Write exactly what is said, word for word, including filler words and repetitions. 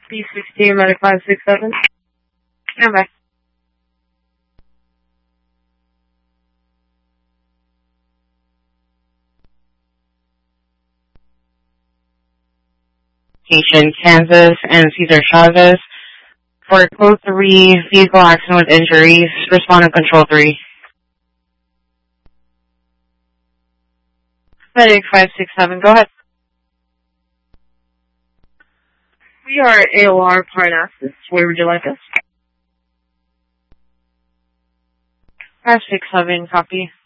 B sixteen, medic five six seven. Stand by. Station, Kansas, and Cesar Chavez. For code three, vehicle accident with injuries, respond to control three. Medic five six seven, go ahead. We are at A O R Parnassus. Where would you like us? five six seven, copy.